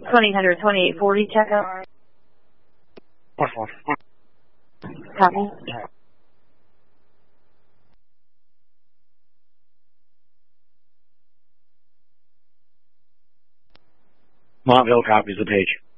2000 2840 checkup. Copy. Montville copies the page.